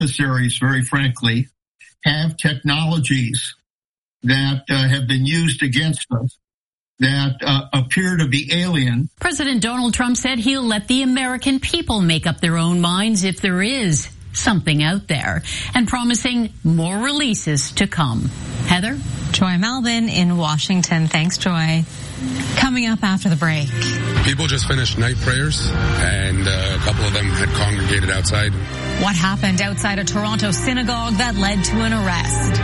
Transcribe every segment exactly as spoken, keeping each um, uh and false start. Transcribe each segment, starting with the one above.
adversaries, very frankly, have technologies that uh, have been used against us that uh, appear to be alien. President Donald Trump said he'll let the American people make up their own minds if there is something out there, and promising more releases to come. Heather? Joy Malvin in Washington. Thanks, Joy. Coming up after the break. People just finished night prayers, and uh, a couple of them had congregated outside. What happened outside a Toronto synagogue that led to an arrest?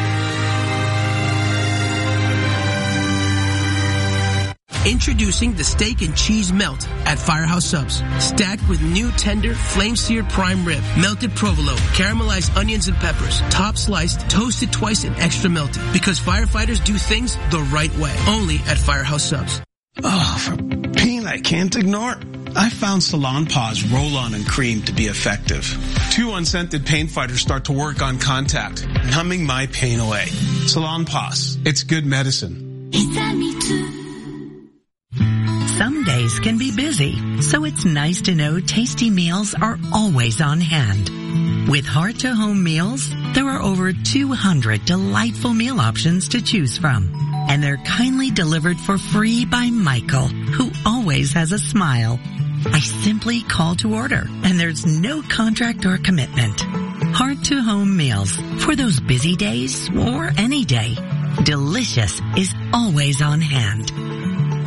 Introducing the steak and cheese melt at Firehouse Subs. Stacked with new tender, flame-seared prime rib, melted provolone, caramelized onions and peppers, top sliced, toasted twice and extra melted. Because firefighters do things the right way. Only at Firehouse Subs. Oh, for pain I can't ignore. I found Salon Paws Roll-On and Cream to be effective. Two unscented pain fighters start to work on contact, numbing my pain away. Salon Paws. It's good medicine. Some days can be busy, so it's nice to know tasty meals are always on hand. With Heart to Home Meals, there are over two hundred delightful meal options to choose from. And they're kindly delivered for free by Michael, who always has a smile. I simply call to order, and there's no contract or commitment. Heart to Home Meals, for those busy days or any day. Delicious is always on hand.